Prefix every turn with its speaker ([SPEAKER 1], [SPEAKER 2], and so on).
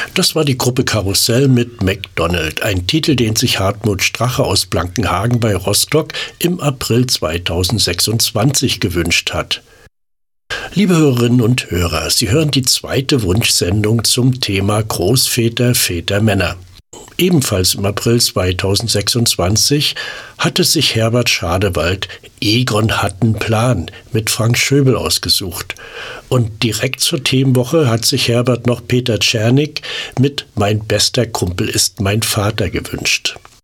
[SPEAKER 1] Das war die Gruppe Karussell mit MacDonald, ein Titel, den sich Hartmut Strache aus Blankenhagen bei Rostock im April 2026 gewünscht hat. Liebe Hörerinnen und Hörer, Sie hören die zweite Wunschsendung zum Thema Großväter, Väter, Männer. Ebenfalls im April 2026 hatte sich Herbert Schadewald Egon hat 'n Plan mit Frank Schöbel ausgesucht. Und direkt zur Themenwoche hat sich Herbert noch Peter Czernik mit Mein bester Kumpel ist mein Vater gewünscht.